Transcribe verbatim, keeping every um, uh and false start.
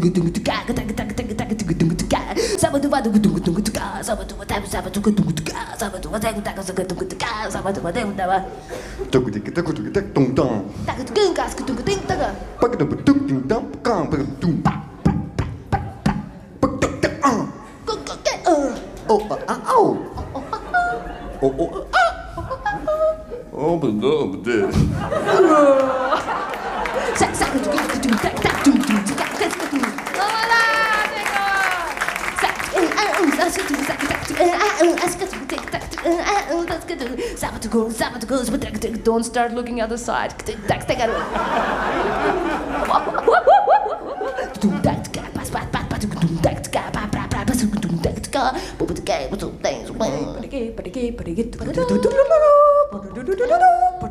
Oh, au! Oh, oh, ah! Oh, but no, but this. Don't start looking at the side.